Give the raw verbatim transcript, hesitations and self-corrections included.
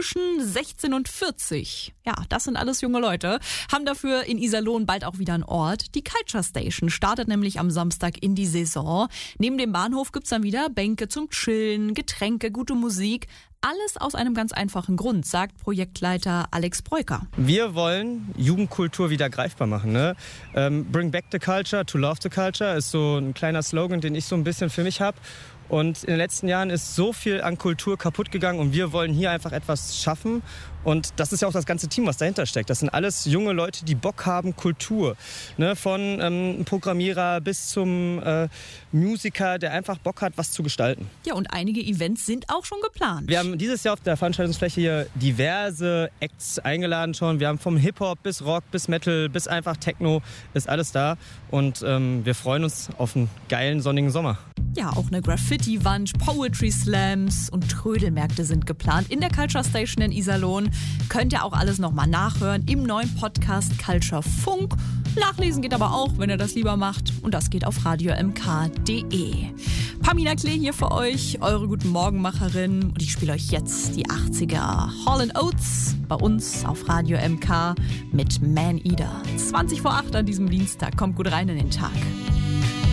zwischen sechzehn und vierzig. Ja, das sind alles junge Leute. Haben dafür in Iserlohn bald auch wieder einen Ort. Die Culture Station startet nämlich am Samstag in die Saison. Neben dem Bahnhof gibt's dann wieder Bänke zum Chillen, Getränke, gute Musik. Alles aus einem ganz einfachen Grund, sagt Projektleiter Alex Breuker. Wir wollen Jugendkultur wieder greifbar machen. Ne? Ähm, Bring back the culture, to love the culture ist so ein kleiner Slogan, den ich so ein bisschen für mich habe. Und in den letzten Jahren ist so viel an Kultur kaputt gegangen und wir wollen hier einfach etwas schaffen. Und das ist ja auch das ganze Team, was dahinter steckt. Das sind alles junge Leute, die Bock haben, Kultur. Ne? Von ähm, Programmierer bis zum äh, Musiker, der einfach Bock hat, was zu gestalten. Ja, und einige Events sind auch schon geplant. Wir haben dieses Jahr auf der Veranstaltungsfläche hier diverse Acts eingeladen schon. Wir haben vom Hip-Hop bis Rock bis Metal bis einfach Techno, ist alles da. Und ähm, wir freuen uns auf einen geilen, sonnigen Sommer. Ja, auch eine Graffiti-Wand, Poetry Slams und Trödelmärkte sind geplant in der Culture Station in Iserlohn. Könnt ihr auch alles nochmal nachhören im neuen Podcast Culture Funk. Nachlesen geht aber auch, wenn ihr das lieber macht. Und das geht auf radio m k punkt d e. Pamina Klee hier für euch, eure Guten Morgenmacherin. Und ich spiele euch jetzt die achtziger Hall and Oates bei uns auf Radio M K mit Man Eater. zwanzig vor acht an diesem Dienstag. Kommt gut rein in den Tag.